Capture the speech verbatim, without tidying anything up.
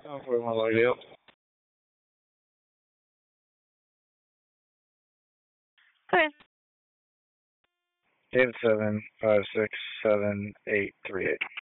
Oh, for one log deal. Okay. Eight seven five six seven eight three eight.